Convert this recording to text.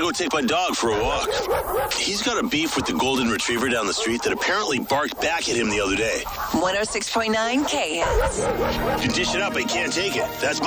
go take my dog for a walk. He's got a beef with the golden retriever down the street that apparently barked back at him the other day. 106.9 K-Hits. You dish it up, I can't take it. That's